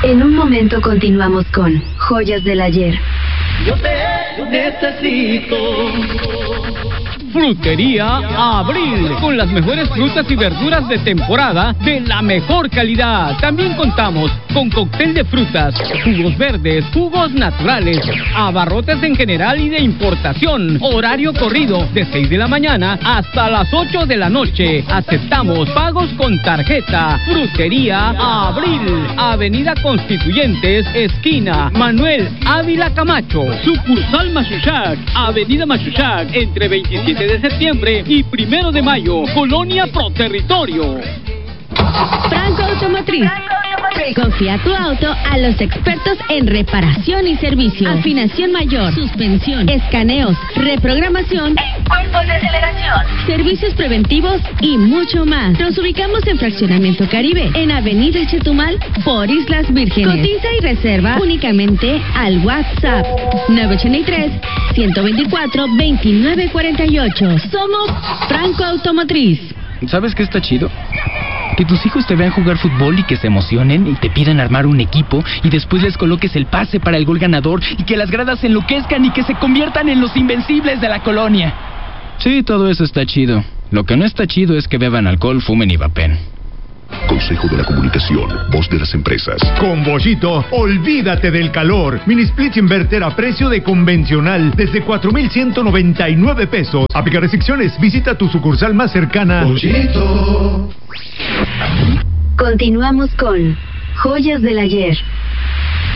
En un momento continuamos con Joyas del Ayer. Yo te necesito. Frutería Abril, con las mejores frutas y verduras de temporada de la mejor calidad. También contamos con cóctel de frutas, jugos verdes, jugos naturales, abarrotes en general y de importación. Horario corrido de 6 de la mañana hasta las 8 de la noche. Aceptamos pagos con tarjeta. Frutería Abril, Avenida Constituyentes, esquina Manuel Ávila Camacho. Sucursal Machuchac, Avenida Machuchac, entre 27 de septiembre y 1 de mayo, Colonia Pro Territorio. Franco Automotriz. Confía tu auto a los expertos en reparación y servicio, afinación mayor, suspensión, escaneos, reprogramación, cuerpos de aceleración, servicios preventivos y mucho más. Nos ubicamos en Fraccionamiento Caribe, en Avenida Chetumal, por Islas Vírgenes. Cotiza y reserva únicamente al WhatsApp 983-124-2948. Somos Franco Automotriz. ¿Sabes qué está chido? Que tus hijos te vean jugar fútbol y que se emocionen y te pidan armar un equipo y después les coloques el pase para el gol ganador y que las gradas se enloquezcan y que se conviertan en los invencibles de la colonia. Sí, todo eso está chido. Lo que no está chido es que beban alcohol, fumen y vapen. Consejo de la Comunicación, voz de las empresas. Con Bollito, olvídate del calor. Mini split inverter a precio de convencional desde 4,199 pesos. Aplica restricciones. Visita tu sucursal más cercana. Bollito. Continuamos con Joyas del Ayer.